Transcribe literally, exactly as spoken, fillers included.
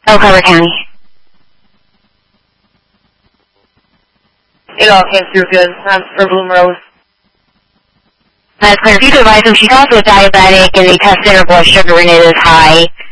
Oak Harbor County. It all came through good. Um, for Bloom Rose. That's clear. If you could advise him, she's also diabetic, and they tested her blood sugar, and it is high.